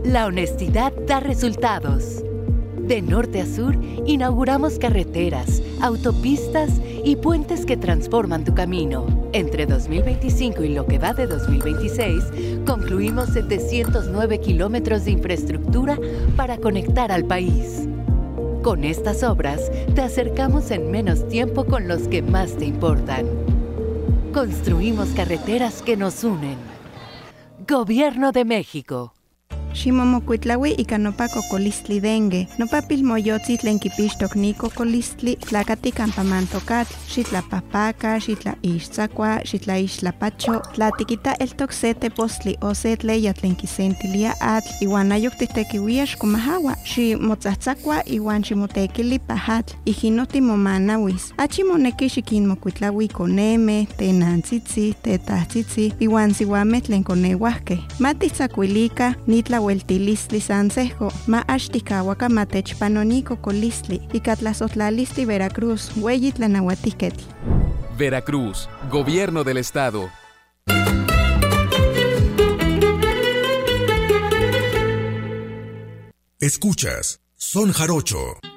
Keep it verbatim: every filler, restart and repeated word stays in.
La honestidad da resultados. De norte a sur, inauguramos carreteras, autopistas y puentes que transforman tu camino. Entre dos mil veinticinco y lo que va de dos mil veintiséis, concluimos setecientos nueve kilómetros de infraestructura para conectar al país. Con estas obras, te acercamos en menos tiempo con los que más te importan. Construimos carreteras que nos unen. Gobierno de México. Ximomocuitlaui ika nopa kokolistli dengue, nopa pilmoyotzi tlen kipixtok ni kokolistli, tlakati kampamantokatl, xitlapahpaka, xitlaixtzakua, xitlaixtlapacho, tlatikita eltok se tepostli o se tleya tlen kisentilia atl, iwan ayok titekiuia xkomahawa, ximotzahtsakua iwan ximotekili pahatl, ijino timomanawis. Achi moneki xikinmokuitlaui koneme, tenantzitzi, tetahtzitzi, iwan siuameh tlen koneuahkeh. Matitzakuilika, nitla Hueltilistli Sansejo, ma axtikawaka matechpanoni kokolistli, ikatlazotlalistli Veracruz, Hueyi Tlanahuatiketl. Veracruz, Gobierno del Estado. Escuchas Son Jarocho.